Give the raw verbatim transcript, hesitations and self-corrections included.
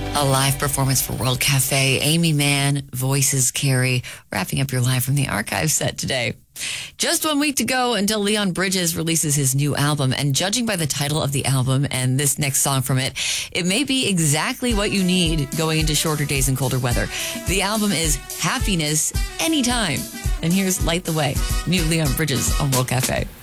A live performance for World Cafe. Amy Mann, voices carry, wrapping up your live from the archive set today. Just one week to go until Leon Bridges releases his new album, and judging by the title of the album and this next song from it, it may be exactly what you need going into shorter days and colder weather. The album is Happiness Anytime. And here's Light the Way, new Leon Bridges on World Cafe.